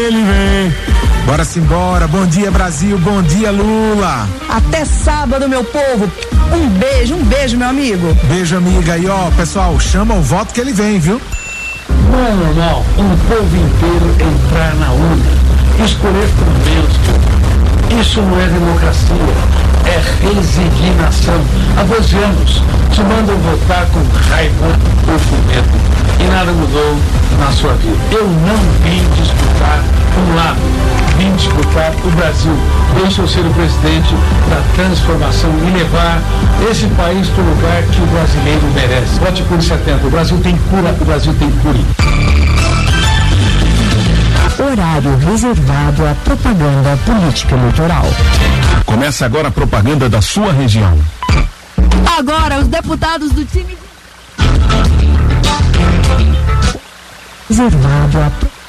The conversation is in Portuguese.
ele vem. Bora simbora, bom dia Brasil, bom dia Lula. Até sábado, meu povo. Um beijo, meu amigo. Beijo, amiga. E ó, pessoal, chama o voto que ele vem, viu? Não é normal um povo inteiro entrar na urna, escolher por Deus. Isso não é democracia, é resignação. Há 12 anos te mandam votar com raiva ou com medo e nada mudou na sua vida. Eu não vim disputar um lado, vim disputar o Brasil. Deixa eu ser o presidente da transformação e levar esse país para o lugar que o brasileiro merece. Vote por 70. O Brasil tem cura, o Brasil tem cura. Horário reservado à propaganda política eleitoral. Começa agora a propaganda da sua região. Agora, os deputados do time... Reservado a